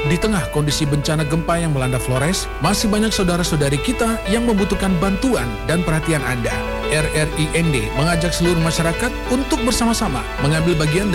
Di tengah kondisi bencana gempa yang melanda Flores, masih banyak saudara-saudari kita yang membutuhkan bantuan dan perhatian Anda. RRIND mengajak seluruh masyarakat untuk bersama-sama mengambil bagian